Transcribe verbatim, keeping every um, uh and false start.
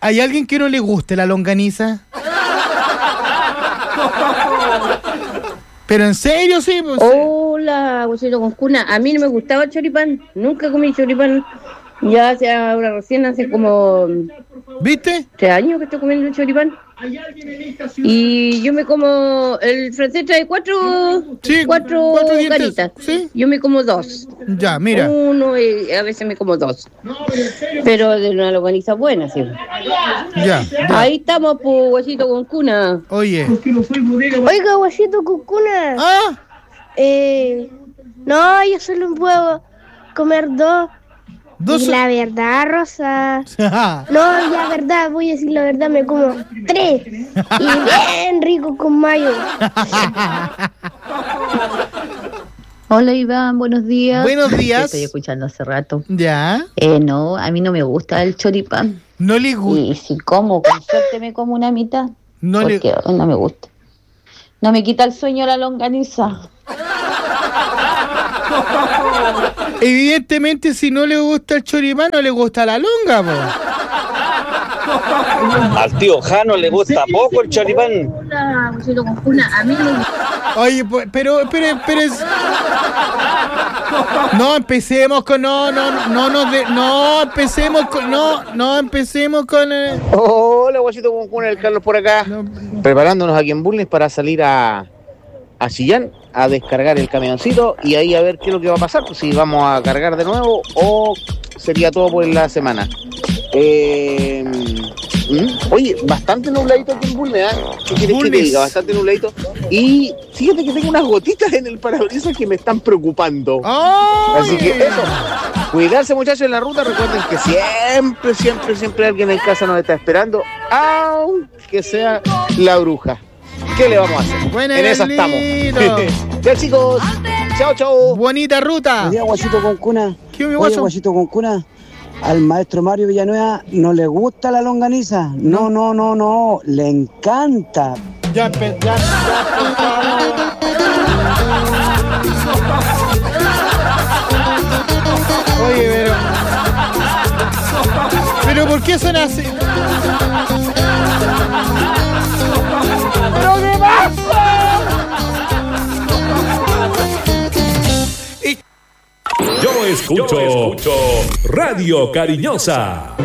¿Hay alguien que no le guste la longaniza? Pero en serio, sí. Pues, Hola, Guasito con Cuna. A mí no me gustaba el choripán. Nunca comí choripán. Ya hace ahora recién hace como... ¿Viste? Tres años que estoy comiendo el choripán. Y yo me como... El francés trae cuatro... Sí, cuatro, cuatro dientes, caritas. ¿sí? Yo me como dos. Ya, mira. Uno y a veces me como dos. Pero de una longaniza buena, sí. Ya, ya. Ahí estamos, pues, Guasito con Cuna. Oye. Oiga, Guasito con Cuna. Ah. Eh, no, yo solo puedo comer dos. Dos. Y la verdad, Rosa. No, la verdad, voy a decir la verdad, me como tres. Y bien rico con mayo. Hola Iván, buenos días. Buenos días. Te estoy escuchando hace rato. Ya. Eh, no, a mí no me gusta el choripán. No le gusta. Y si como, con suerte me como una mitad. No porque le... no me gusta. No me quita el sueño la longaniza. Evidentemente, si no le gusta el choripán, no le gusta la longa, po. Al tío Jano le gusta poco el choripán. Hola, Guasito con Cuna. A mí no me... Oye, pues, pero, pero, pero es... No, empecemos con... No, no, no, no, de, no, empecemos con... No, no, empecemos con... Eh... Hola, Guasito con Cuna, el Carlos por acá. No. Preparándonos aquí en Bulnes para salir a... a Chillán a descargar el camioncito y ahí a ver qué es lo que va a pasar, pues si vamos a cargar de nuevo o sería todo por la semana. Eh, ¿mm? Oye, bastante nubladito aquí en Bulnes, ¿eh? ¿Qué quieres que te diga? Bastante nubladito. Y fíjate que tengo unas gotitas en el parabrisas que me están preocupando. ¡Oh! Así que eso, cuidarse muchachos en la ruta, recuerden que siempre, siempre, siempre alguien en casa nos está esperando, aunque sea la bruja. ¿Qué le vamos a hacer? Buena, en esa estamos. Ya chicos, chao, chao. Bonita ruta. Buen día, Guasito con Cuna. ¿Qué me Oye, Guasito con Cuna, al maestro Mario Villanueva no le gusta la longaniza. No, no, no, no, le encanta. Ya, ya, ya, Oye, pero... ¿Pero por qué son así? ¿Pero qué pasa? Yo escucho, Yo escucho Radio Cariñosa.